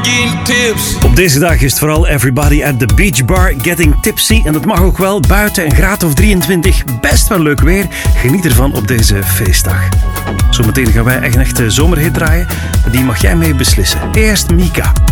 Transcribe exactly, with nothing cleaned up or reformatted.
getting tips. Op deze dag is het vooral everybody at the beach bar getting tipsy. En dat mag ook wel. Buiten een graad of drieëntwintig. Best wel leuk weer. Geniet ervan op deze feestdag. Zometeen gaan wij echt een echte zomerhit draaien. Die mag jij mee beslissen. Eerst Mika.